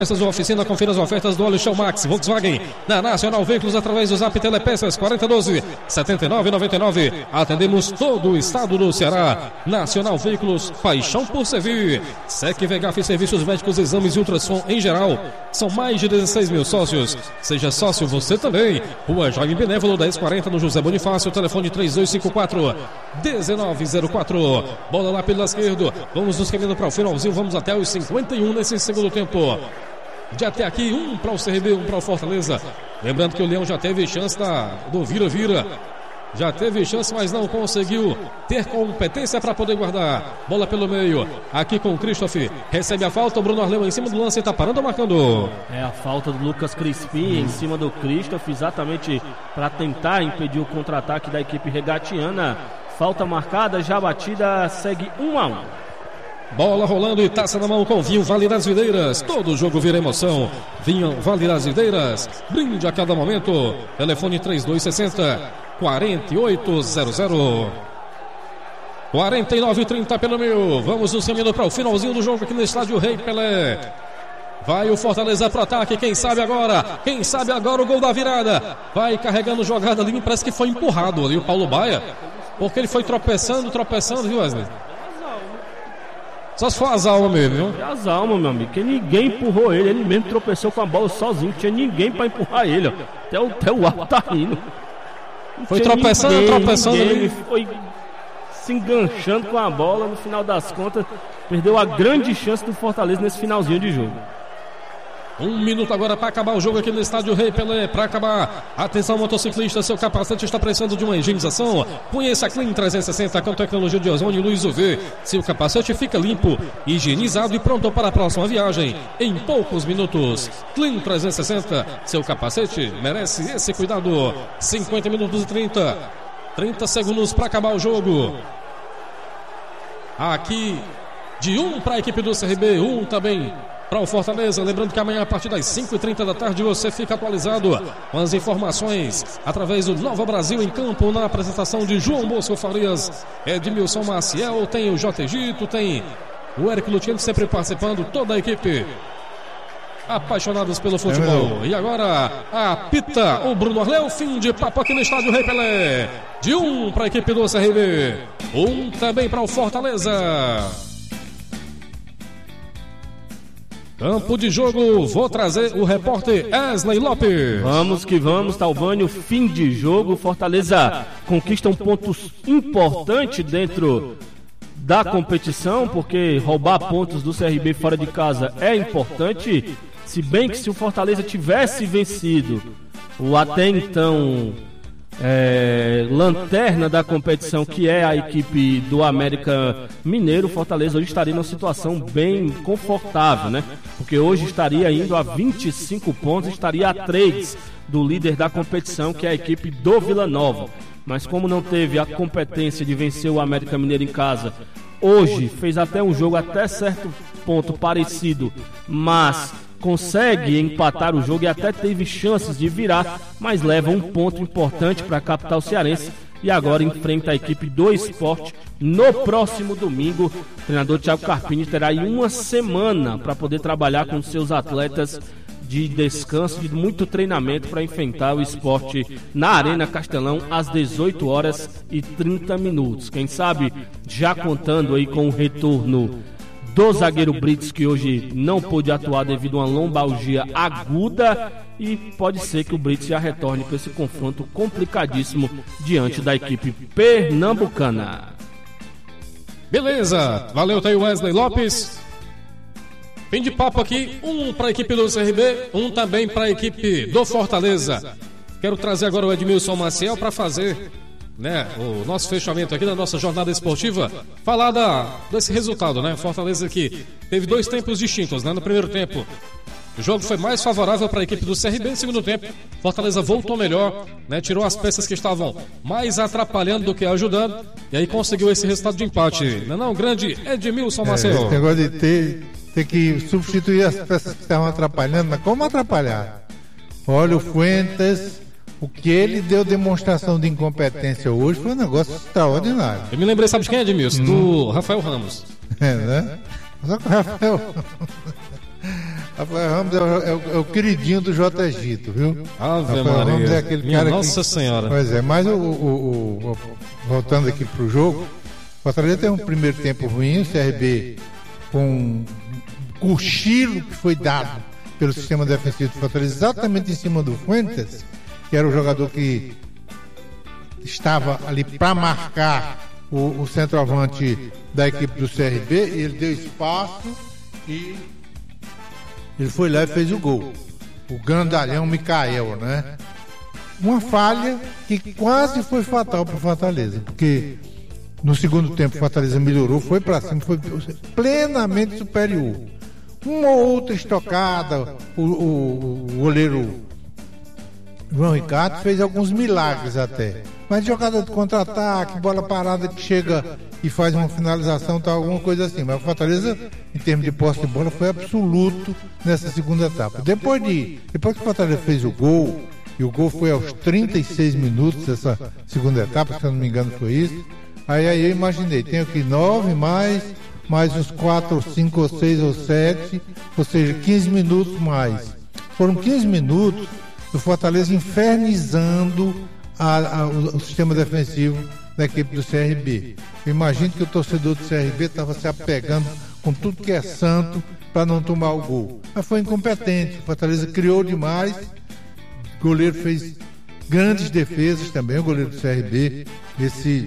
Peças de oficina, confira as ofertas do óleo Shell Max Volkswagen na Nacional Veículos através do Zap Telepeças 4012-7999. Atendemos todo o estado do Ceará. Nacional Veículos, paixão por servir. SEC VHF Serviços Médicos, Exames e Ultrassom em geral. São mais de 16 mil sócios. Seja sócio você também. Rua Jaime Benévolo 1040 no José Bonifácio. Telefone 3254-1904. Bola lá pelo esquerdo. Vamos nos caminhando para o finalzinho. Vamos até os 51 nesse segundo tempo. De até aqui, um para o CRB, um para o Fortaleza. Lembrando que o Leão já teve chance do vira-vira. Já teve chance, mas não conseguiu ter competência para poder guardar. Bola pelo meio, aqui com o Christoph. Recebe a falta, o Bruno Arleu em cima do lance, está parando ou marcando? É a falta do Lucas Crispim em cima do Christoph, exatamente para tentar impedir o contra-ataque da equipe regatiana. Falta marcada, já batida, segue 1-1. Bola rolando e taça na mão com Vinho Vale das Videiras. Todo jogo vira emoção. Vinho Vale das Videiras. Brinde a cada momento. Telefone 3260-4800. 49-30 pelo meio. Vamos nos caminhando para o finalzinho do jogo aqui no estádio Rei Pelé. Vai o Fortaleza pro ataque. Quem sabe agora o gol da virada. Vai carregando jogada ali. Parece que foi empurrado ali o Paulo Baia. Porque ele foi tropeçando, viu, Wesley? Só se for as almas mesmo, viu? É as almas, meu amigo. Que ninguém empurrou ele. Ele mesmo tropeçou com a bola sozinho. Não tinha ninguém pra empurrar ele, ó. Até o ar tá rindo. Foi tropeçando ali. Ele foi se enganchando com a bola. No final das contas, perdeu a grande chance do Fortaleza nesse finalzinho de jogo. 1 minuto agora para acabar o jogo aqui no estádio Rei Pelé. Para acabar, atenção motociclista, seu capacete está precisando de uma higienização. Conheça a Clean 360 com tecnologia de ozônio e luz UV. Seu capacete fica limpo, higienizado e pronto para a próxima viagem em poucos minutos. Clean 360, seu capacete merece esse cuidado. 50 minutos e 30 segundos para acabar o jogo. Aqui de 1 para a equipe do CRB, 1 também para o Fortaleza. Lembrando que amanhã a partir das 5h30 da tarde você fica atualizado com as informações através do Nova Brasil em campo, na apresentação de João Bosco Farias, Edmilson Maciel, tem o J. Egito, tem o Eric Lutiano sempre participando, toda a equipe apaixonados pelo futebol. E agora apita o Bruno Arleu. Fim de papo aqui no estádio Rei Pelé. De 1 para a equipe do CRB, 1 também para o Fortaleza. Campo de jogo, vou trazer o repórter Wesley Lopes. Vamos que vamos, Talvânio. Fim de jogo, Fortaleza conquista um ponto importante dentro da competição, porque roubar pontos do CRB fora de casa é importante. Se bem que se o Fortaleza tivesse vencido o até então lanterna da competição, que é a equipe do América Mineiro, Fortaleza hoje estaria numa situação bem confortável, né? Porque hoje estaria indo a 25 pontos, estaria a 3 do líder da competição, que é a equipe do Vila Nova. Mas como não teve a competência de vencer o América Mineiro em casa, hoje fez até um jogo até certo ponto parecido, mas consegue empatar o jogo e até teve chances de virar, mas leva um ponto importante para a capital cearense e agora enfrenta a equipe do Sport no próximo domingo. O treinador Thiago Carpini terá aí uma semana para poder trabalhar com seus atletas de descanso, de muito treinamento para enfrentar o Sport na Arena Castelão às 18h30. Quem sabe já contando aí com o retorno do zagueiro Brits, que hoje não pôde atuar devido a uma lombalgia aguda, e pode ser que o Brits já retorne para esse confronto complicadíssimo diante da equipe pernambucana. Beleza, valeu, tá aí o Wesley Lopes. Fim de papo aqui, 1 para a equipe do CRB, 1 também para a equipe do Fortaleza. Quero trazer agora o Edmilson Maciel para fazer o nosso fechamento aqui da nossa jornada esportiva, falar desse resultado, né? Fortaleza que teve 2 tempos distintos, né? No primeiro tempo, o jogo foi mais favorável para a equipe do CRB. No segundo tempo, Fortaleza voltou melhor, né? Tirou as peças que estavam mais atrapalhando do que ajudando, e aí conseguiu esse resultado de empate. Não, grande Edmilson Maciel. Esse negócio de ter que substituir as peças que estavam atrapalhando, mas como atrapalhar? Olha, o Fuentes, o que ele deu demonstração de incompetência hoje foi um negócio extraordinário. Eu me lembrei, sabe de quem é, Edmilson? Do Rafael Ramos. Né? Só que o Rafael... Rafael Ramos é o queridinho do J. Egito, viu? Ave Rafael Maria. Ramos é aquele Minha cara Nossa Senhora. Pois é, mas voltando aqui pro jogo, o Fortaleza tem um primeiro tempo ruim, o CRB com um cochilo que foi dado pelo sistema defensivo do Fortaleza, exatamente em cima do Fuentes, que era o jogador que estava ali para marcar o centroavante da equipe do CRB. Ele deu espaço e ele foi lá e fez o gol. O grandalhão Micael, né? Uma falha que quase foi fatal para o Fortaleza, porque no segundo tempo o Fortaleza melhorou, foi para cima, foi plenamente superior. Uma ou outra estocada, o goleiro João Ricardo fez alguns milagres até. Mas jogada de contra-ataque, bola parada que chega e faz uma finalização, tal, alguma coisa assim. Mas o Fortaleza, em termos de posse de bola, foi absoluto nessa segunda etapa. Depois que o Fortaleza fez o gol, e o gol foi aos 36 minutos dessa segunda etapa, se eu não me engano foi isso, aí eu imaginei, tem aqui 9 mais os 4, ou 5, ou 6, ou 7, ou seja, 15 minutos mais. Foram 15 minutos do Fortaleza infernizando o sistema defensivo da equipe do CRB. Eu imagino que o torcedor do CRB estava se apegando com tudo que é santo para não tomar o gol. Mas foi incompetente. O Fortaleza criou demais. O goleiro fez grandes defesas também, o goleiro do CRB. Esse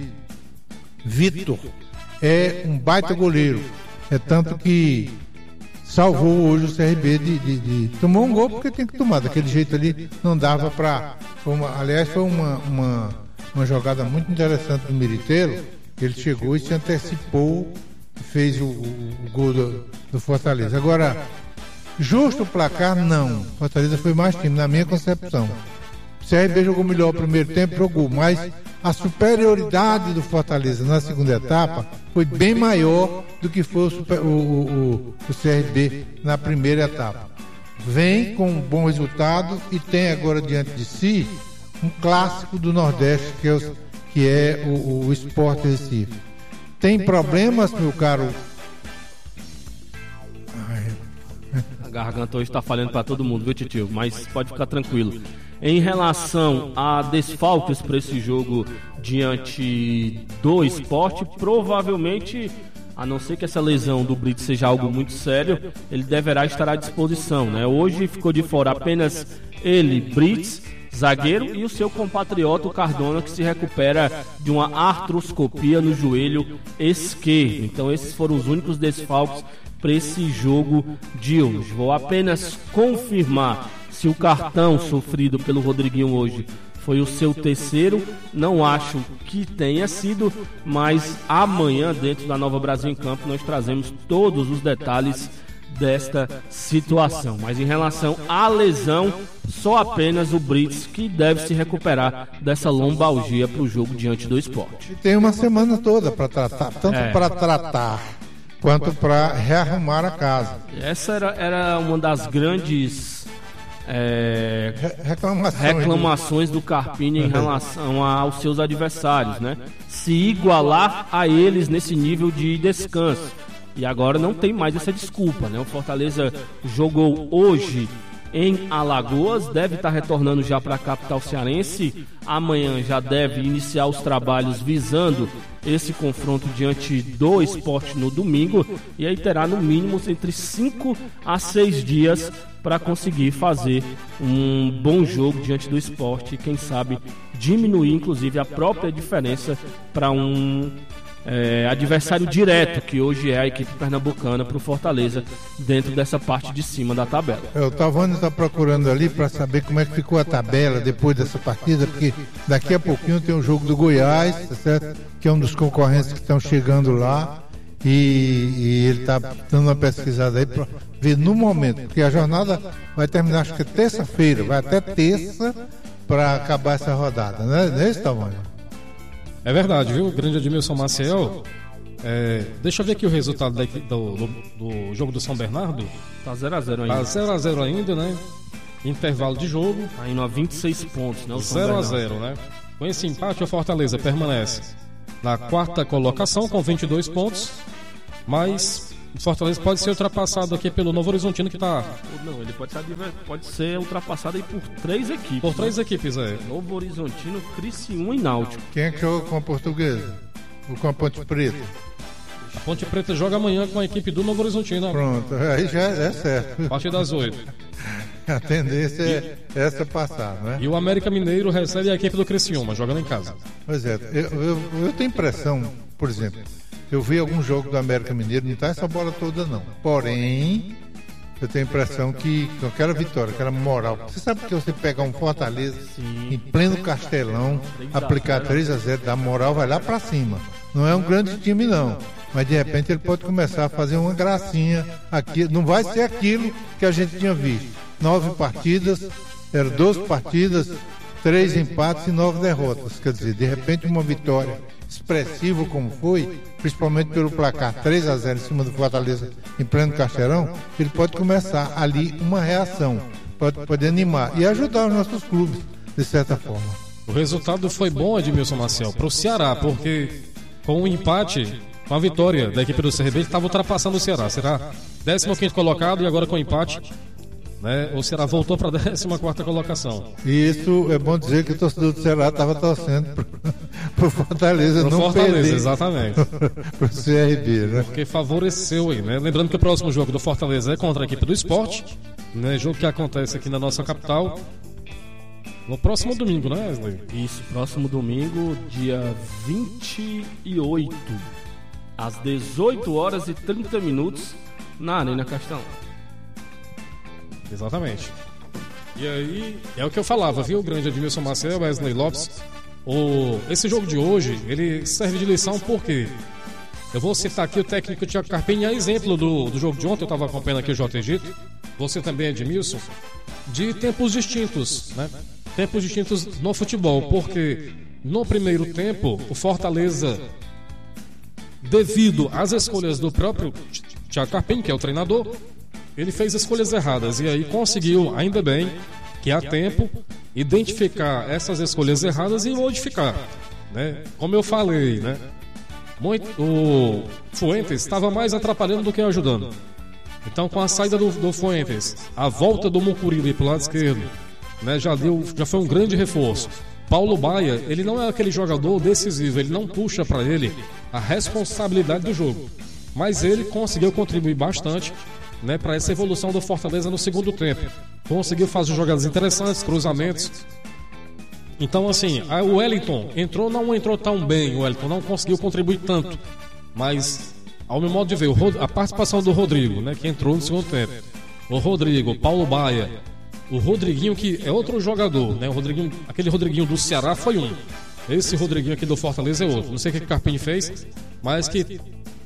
Vitor é um baita goleiro. É tanto que salvou hoje o CRB de tomou um gol porque tem que tomar. Daquele jeito ali não dava para... Aliás, foi uma jogada muito interessante do Militeiro. Ele chegou e se antecipou e fez o gol do Fortaleza. Agora, justo o placar, não. O Fortaleza foi mais time, na minha concepção. O CRB jogou melhor o primeiro tempo, jogou, mas a superioridade do Fortaleza na segunda etapa foi bem maior do que foi o CRB na primeira etapa. Vem com um bom resultado e tem agora diante de si um clássico do Nordeste, que é o Sport Recife. Tem problemas, meu caro? A garganta hoje está falhando para todo mundo, viu, Titio? Mas pode ficar tranquilo. Em relação a desfalques para esse jogo diante do Sport, provavelmente, a não ser que essa lesão do Brits seja algo muito sério, ele deverá estar à disposição, né? Hoje ficou de fora apenas ele, Brits, zagueiro, e o seu compatriota, o Cardona, que se recupera de uma artroscopia no joelho esquerdo. Então esses foram os únicos desfalques para esse jogo de hoje. Vou apenas confirmar se o cartão sofrido pelo Rodriguinho hoje foi o seu terceiro. Não acho que tenha sido, mas amanhã, dentro da Nova Brasil em Campo, nós trazemos todos os detalhes desta situação. Mas em relação à lesão, só apenas o Brits que deve se recuperar dessa lombalgia para o jogo diante do Sport. E tem uma semana toda para tratar, tanto para tratar quanto para rearrumar a casa. Essa era uma das grandes reclamações do Carpini em relação aos seus adversários, né? Se igualar a eles nesse nível de descanso. E agora não tem mais essa desculpa, né? O Fortaleza jogou hoje em Alagoas, deve estar retornando já para a capital cearense. Amanhã já deve iniciar os trabalhos visando esse confronto diante do Sport no domingo. E aí terá no mínimo entre 5 a 6 dias para conseguir fazer um bom jogo diante do Sport e quem sabe diminuir inclusive a própria diferença para um adversário direto, que hoje é a equipe pernambucana, para o Fortaleza, dentro dessa parte de cima da tabela. O Tavani está procurando ali para saber como é que ficou a tabela depois dessa partida, porque daqui a pouquinho tem o jogo do Goiás, tá certo? Que é um dos concorrentes que estão chegando lá, e ele está dando uma pesquisada aí para ver no momento, porque a jornada vai terminar, acho que é terça-feira, vai até terça para acabar essa rodada, né? Não é isso, Tavani? É verdade, viu? O grande Edmilson Maciel. Deixa eu ver aqui o resultado do jogo do São Bernardo. Tá 0x0 ainda. Tá 0x0 ainda, né? Intervalo de jogo. Tá indo a 26 pontos, né? 0x0, né? Com esse empate, o Fortaleza permanece na quarta colocação com 22 pontos. Mas o Fortaleza pode ser ultrapassado aqui pelo Novo Horizontino, que tá... Não, ele pode ser ultrapassado aí por 3 equipes. Por 3 equipes, Novo Horizontino, Criciúma e Náutico. Quem é que joga com a Portuguesa? Ou com a Ponte Preta? A Ponte Preta joga amanhã com a equipe do Novo Horizontino. Pronto, aí já é certo. A partir das 8. A tendência é essa passar, né? E o América Mineiro recebe a equipe do Criciúma, jogando em casa. Pois é, eu tenho impressão, por exemplo, eu vi alguns jogos do América Mineiro, não está essa bola toda não. Porém, eu tenho a impressão que com aquela vitória, aquela moral, você sabe que você pegar um Fortaleza em pleno Castelão, aplicar 3-0, dá moral, vai lá pra cima. Não é um grande time não, mas de repente ele pode começar a fazer uma gracinha aqui. Não vai ser aquilo que a gente tinha visto. 9 partidas, eram 12 partidas, 3 empates e 9 derrotas. Quer dizer, de repente uma vitória expressiva como foi, principalmente pelo placar 3-0 em cima do Fortaleza em pleno Castelão, ele pode começar ali uma reação, pode animar e ajudar os nossos clubes, de certa forma. O resultado foi bom, Edmilson Maciel, para o Ceará, porque com o empate, com a vitória da equipe do CRB, ele estava ultrapassando o Ceará. Será 15º colocado e agora com o empate, né, o Ceará voltou para a 14ª colocação. E isso é bom dizer que o torcedor do Ceará estava torcendo para o Fortaleza pro não Fortaleza, perder. Exatamente. Para o CRB, né? Porque favoreceu aí, né? Lembrando que o próximo jogo do Fortaleza é contra a equipe do Sport, né? Jogo que acontece aqui na nossa capital no próximo domingo, né, Wesley? Isso, próximo domingo, dia 28, às 18h30, na Arena Castelão. Exatamente. E aí, é o que eu falava, viu, o grande Edmilson Maciel, Wesley Lopes. Esse jogo de hoje, ele serve de lição porque eu vou citar aqui o técnico Thiago Carpini, a exemplo do jogo de ontem, eu estava acompanhando aqui o J. Egito, você também, Edmilson, de tempos distintos, né? Tempos distintos no futebol, porque no primeiro tempo, o Fortaleza, devido às escolhas do próprio Thiago Carpini, que é o treinador, ele fez escolhas erradas e aí conseguiu, ainda bem, que há tempo, identificar essas escolhas erradas e modificar, né? Como eu falei, né? O Fuentes estava mais atrapalhando do que ajudando. Então, com a saída do Fuentes, a volta do Mucuriri para o lado esquerdo, né? Já foi um grande reforço. Paulo Baia, ele não é aquele jogador decisivo, ele não puxa para ele a responsabilidade do jogo, mas ele conseguiu contribuir bastante, né, para essa evolução do Fortaleza no segundo tempo. Conseguiu fazer jogadas interessantes, cruzamentos. Então, assim, o Wellington não entrou tão bem, o Wellington não conseguiu contribuir tanto, mas, ao meu modo de ver, a participação do Rodrigo, né, que entrou no segundo tempo, o Rodrigo, o Paulo Baia, o Rodriguinho, que é outro jogador, né, aquele Rodriguinho do Ceará foi um, esse Rodriguinho aqui do Fortaleza é outro. Não sei o que o Carpini fez, mas que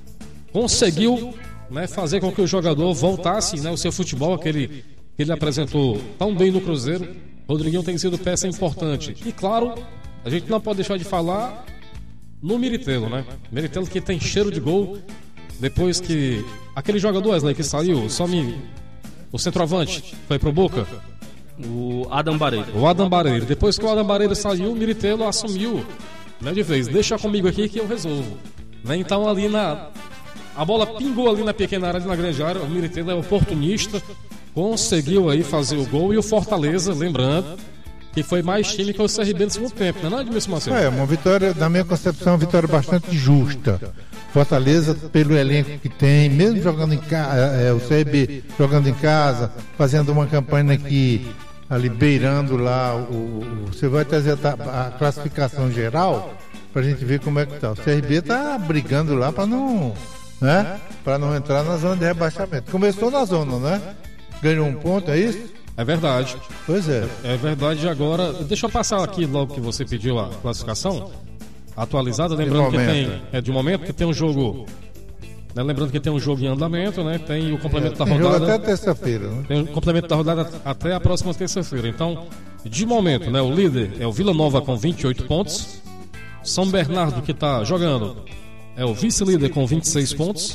conseguiu, né, fazer com que o jogador voltasse, né, o seu futebol, que ele apresentou tão bem no Cruzeiro. Rodriguinho tem sido peça importante. E claro, a gente não pode deixar de falar no Miritelo, né? Miritelo que tem cheiro de gol. Depois que aquele jogador, Wesley, que saiu, o centroavante, foi pro Boca. O Adam Bareiro. O Adam Bareiro. Depois que o Adam Bareiro saiu, o Miritelo assumiu, né, de vez. Deixa comigo aqui que eu resolvo. Né? Então ali a bola pingou ali na pequena área, ali na grande área. O Miritelo é oportunista, conseguiu aí fazer o gol. E o Fortaleza, lembrando, que foi mais time que o CRB no segundo tempo, não é nada disso, Marcelo? É, uma vitória, na minha concepção, uma vitória bastante justa. Fortaleza, pelo elenco que tem, mesmo jogando em casa, o CRB jogando em casa, fazendo uma campanha aqui, ali beirando lá, você vai trazer a classificação geral pra gente ver como é que tá. O CRB tá brigando lá pra não, né? Pra não entrar na zona de rebaixamento. Começou na zona, né? Ganhou um ponto, é isso? É verdade. Pois é. É verdade. Agora, deixa eu passar aqui logo que você pediu a classificação atualizada, lembrando que tem de momento que tem um jogo, né, lembrando que tem um jogo em andamento, né? Tem o complemento da rodada. Jogo até terça-feira, né? Tem o complemento da rodada até a próxima terça-feira. Então, de momento, né, o líder é o Vila Nova com 28 pontos. São Bernardo, que está jogando, é o vice-líder com 26 pontos.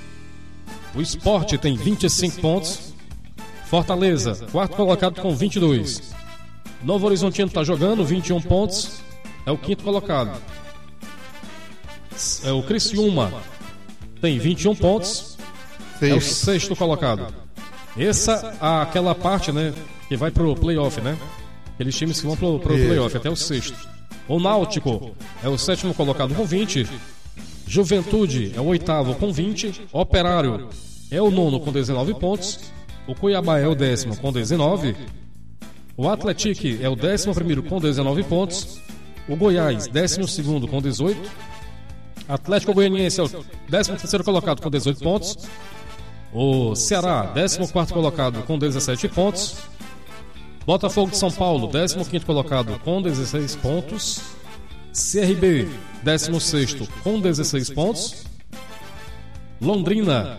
O Sport tem 25 pontos. Fortaleza, quarto colocado com 22. Novo Horizontino está jogando, 21 pontos. É o quinto colocado. O Criciúma tem 21 pontos. é o sexto colocado. Aquela parte, né, que vai pro playoff, né? Aqueles times que vão pro playoff, até o sexto. O Náutico é o sétimo colocado com 20. Juventude é o oitavo com 20. Operário é o nono com 19 pontos. O Cuiabá é o 10º com 19. O Atlético é o 11º com 19 pontos. O Goiás, 12º com 18. Atlético Goianiense é o 13º colocado com 18 pontos. O Ceará, 14º colocado com 17 pontos. Botafogo de São Paulo, 15º colocado com 16 pontos. CRB, 16º com 16 pontos. Londrina,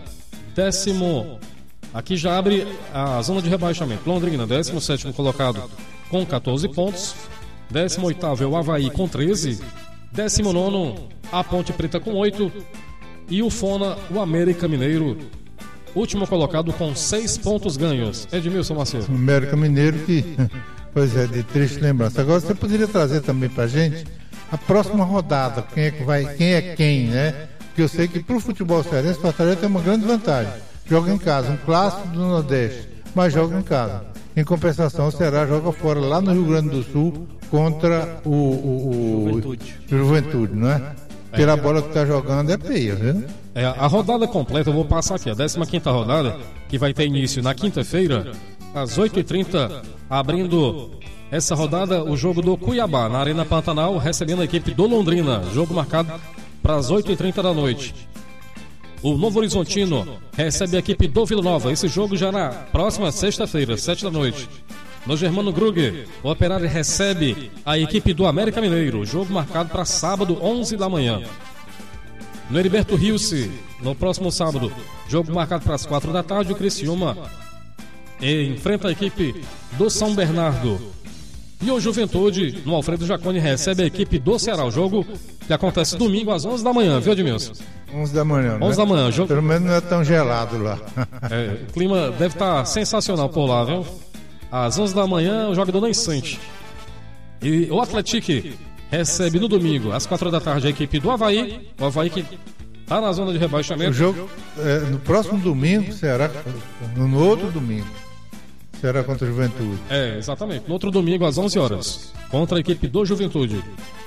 aqui já abre a zona de rebaixamento. Londrina, 17º colocado com 14 pontos. 18º é o Avaí com 13. 19º, a Ponte Preta com 8. E o Fona, o América Mineiro, último colocado com 6 pontos ganhos. Edmilson Macedo. América Mineiro que, pois é, de triste lembrança. Agora você poderia trazer também pra gente a próxima rodada, quem é quem, né? Porque eu sei que pro futebol cearense, o Fortaleza tem uma grande vantagem. Joga em casa, um clássico do Nordeste, mas joga em casa. Em compensação, o Ceará joga fora, lá no Rio Grande do Sul, contra o Juventude, não é? Pela bola que tá jogando é feia, viu? A rodada completa, eu vou passar aqui, a 15ª rodada, que vai ter início na quinta-feira, às 8h30, abrindo essa rodada, o jogo do Cuiabá, na Arena Pantanal, recebendo a equipe do Londrina, jogo marcado para as 8h30 da noite. O Novo Horizontino recebe a equipe do Vila Nova, esse jogo já na próxima sexta-feira, 7 da noite. No Germano Kruger, o Operário recebe a equipe do América Mineiro, jogo marcado para sábado, 11 da manhã. No Heriberto Rilse, no próximo sábado, jogo marcado para as 4 da tarde, o Criciúma enfrenta a equipe do São Bernardo. E o Juventude, no Alfredo Jaconi, recebe a equipe do Ceará. O jogo que acontece domingo às 11 da manhã, viu, Edmilson? 11 da manhã, 11 da manhã. Jogo... Pelo menos não é tão gelado lá. O clima deve estar sensacional por lá, viu? Às 11 da manhã, o jogador nem sente. E o Atlético recebe no domingo, às 4 da tarde, a equipe do Avaí. O Avaí que está na zona de rebaixamento. O jogo no próximo domingo, será no outro domingo. Será contra a Juventude. Exatamente. No outro domingo, às 11 horas, contra a equipe do Juventude.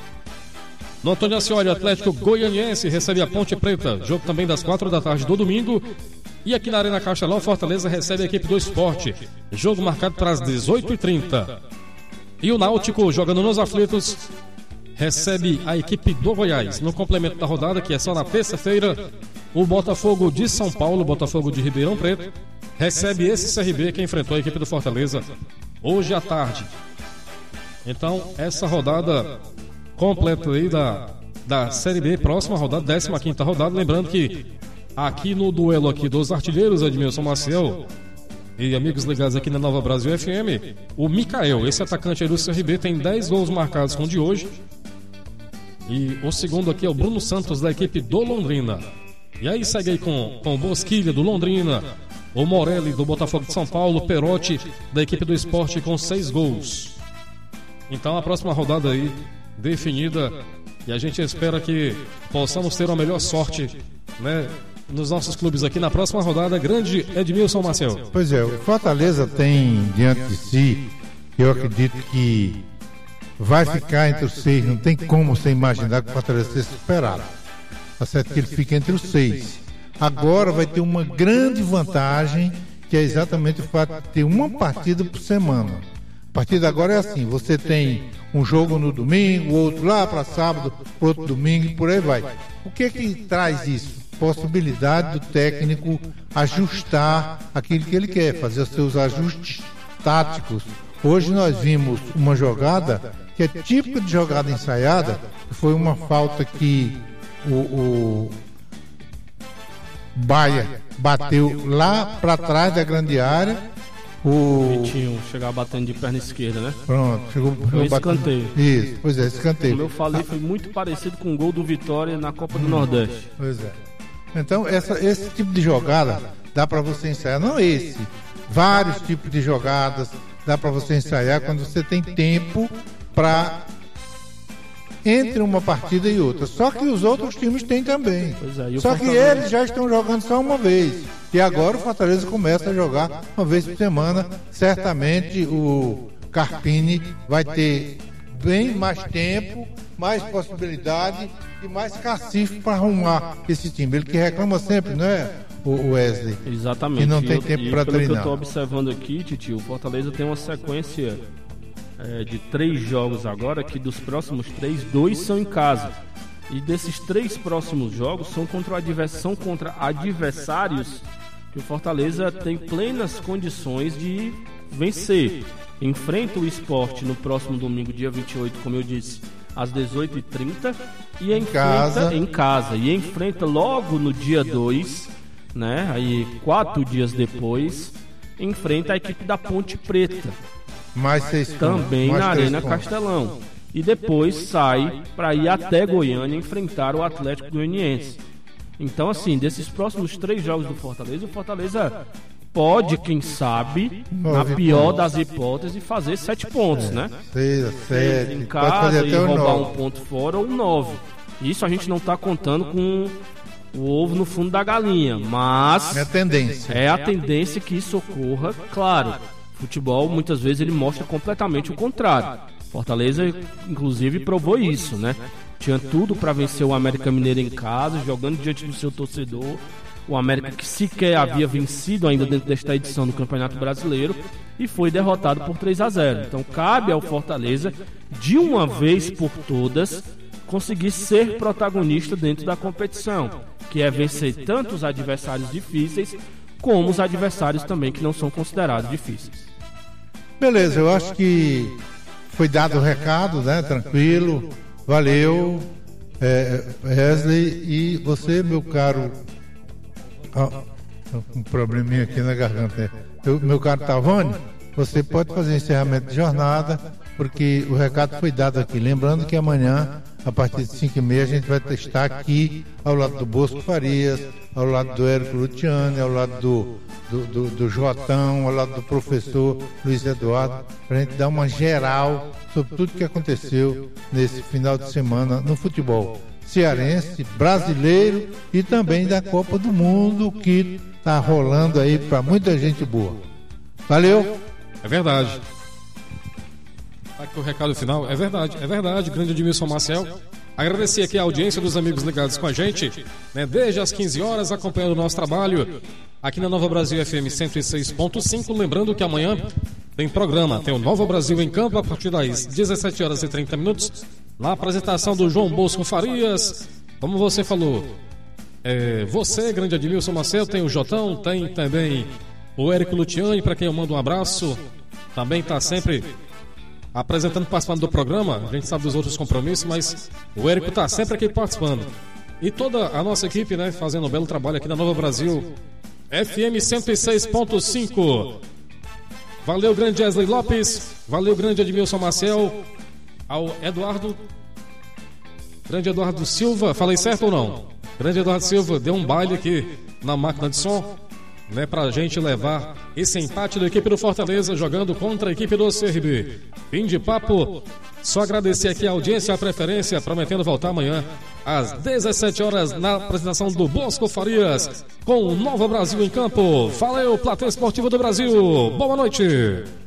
No Antônio Ascioli, o Atlético Goianiense recebe a Ponte Preta. Jogo também das 4 da tarde do domingo. E aqui na Arena Castelão, Fortaleza recebe a equipe do Sport. Jogo marcado para as 18h30. E o Náutico, jogando nos aflitos, recebe a equipe do Goiás. No complemento da rodada, que é só na terça-feira, o Botafogo de São Paulo, Botafogo de Ribeirão Preto, recebe esse CRB que enfrentou a equipe do Fortaleza hoje à tarde. Então, essa rodada completa aí da Série B, próxima rodada, 15ª rodada. Lembrando que aqui no duelo aqui dos artilheiros, Edmilson Maciel e amigos ligados aqui na Nova Brasil FM, o Mikael, esse atacante aí do CRB, tem 10 gols marcados com o de hoje. E o segundo aqui é o Bruno Santos, da equipe do Londrina. E aí segue aí com o Bosquilha, do Londrina, o Morelli, do Botafogo de São Paulo, Perotti, da equipe do Sport, com 6 gols. Então a próxima rodada aí definida, e a gente espera que possamos ter uma melhor sorte, né, nos nossos clubes aqui na próxima rodada. Grande Edmilson Marcel. Pois é, o Fortaleza tem diante de si, eu acredito que vai ficar entre os 6, não tem como você imaginar que o Fortaleza seja superado. Tá certo que ele fica entre os 6. Agora vai ter uma grande vantagem, que é exatamente o fato de ter uma partida por semana. A partir de agora é assim, você tem um jogo no domingo, outro lá para sábado, outro domingo e por aí vai. O que traz isso? Possibilidade do técnico ajustar aquilo que ele quer, fazer os seus ajustes táticos. Hoje nós vimos uma jogada que é típica de jogada ensaiada, que foi uma falta que o Baia bateu lá para trás da grande área. O Vitinho chegar batendo de perna esquerda, né? Pronto, chegou escanteio. Isso, pois é, escanteio. Como eu falei, foi muito parecido com o gol do Vitória na Copa do Nordeste. Pois é. Então, esse tipo de jogada dá para você ensaiar, não esse. Vários tipos de jogadas dá para você ensaiar quando você tem tempo para entre uma partida e outra. Só que os outros times têm também. Pois é, só que eles já estão jogando só uma vez. E agora o Fortaleza começa a jogar uma vez por semana. Certamente o Carpini vai ter bem mais tempo, mais possibilidade e mais cacife para arrumar esse time. Ele que reclama sempre, não é, o Wesley? Exatamente. Que não tem tempo para treinar. Que eu estou observando aqui, Titio, o Fortaleza tem uma sequência de 3 jogos agora, que dos próximos 3, 2 são em casa. E desses 3 próximos jogos são contra adversários que o Fortaleza tem plenas condições de vencer. Enfrenta o Sport no próximo domingo, dia 28, como eu disse, às 18h30, e em casa. E enfrenta logo no dia 2, né? Aí 4 dias depois, enfrenta a equipe da Ponte Preta. Mais 6 também pontos, na Arena pontos. Castelão. E depois sai para ir até Goiânia enfrentar o Atlético Goianiense. Então, assim, desses próximos 3 jogos do Fortaleza, o Fortaleza pode, quem sabe, na pior das hipóteses, fazer 7 pontos, né? 6, 7, em casa e roubar 1 ponto fora ou 9. Isso a gente não está contando com o ovo no fundo da galinha, mas é a tendência que isso ocorra. Claro, futebol muitas vezes ele mostra completamente o contrário. Fortaleza, inclusive, provou isso, né? Tinha tudo para vencer o América Mineiro em casa, jogando diante do seu torcedor. O América que sequer havia vencido ainda dentro desta edição do Campeonato Brasileiro e foi derrotado por 3-0. Então cabe ao Fortaleza, de uma vez por todas, conseguir ser protagonista dentro da competição, que é vencer tanto os adversários difíceis como os adversários também que não são considerados difíceis. Beleza, eu acho que foi dado o recado, né? Tranquilo. Valeu, Wesley. E você, meu caro... um probleminha aqui na garganta. Meu caro Tavani, você pode fazer encerramento de jornada, porque o recado foi dado aqui. Lembrando que amanhã, a partir de 5h30, a gente vai estar aqui ao lado do Bosco Farias, ao lado do Érico Luciani, ao lado do Jotão, ao lado do professor Luiz Eduardo, para a gente dar uma geral sobre tudo que aconteceu nesse final de semana no futebol cearense, brasileiro e também da Copa do Mundo, que está rolando aí para muita gente boa. Valeu! É verdade. Aqui o recado final. É verdade. Grande Edmilson Marcel. Agradecer aqui a audiência dos amigos ligados com a gente, né, desde as 15 horas, acompanhando o nosso trabalho aqui na Nova Brasil FM 106.5. Lembrando que amanhã tem programa, tem o Nova Brasil em campo a partir das 17h30, na apresentação do João Bosco Farias. Como você falou, você, grande Edmilson Marcel, tem o Jotão, tem também o Érico Luciani, para quem eu mando um abraço. Também está sempre apresentando, participando do programa. A gente sabe dos outros compromissos, mas o Érico está sempre aqui participando. E toda a nossa equipe, né, fazendo um belo trabalho aqui na Nova Brasil FM 106.5. Valeu, grande Wesley Lopes. Valeu, grande Edmilson Marcel. Ao grande Eduardo Silva. Falei certo ou não? Grande Eduardo Silva deu um baile aqui na máquina de som, né, pra gente levar esse empate da equipe do Fortaleza jogando contra a equipe do CRB. Fim de papo. Só agradecer aqui a audiência, a preferência, prometendo voltar amanhã às 17 horas na apresentação do Bosco Farias com o Nova Brasil em campo. Valeu, Plateia Esportiva do Brasil. Boa noite.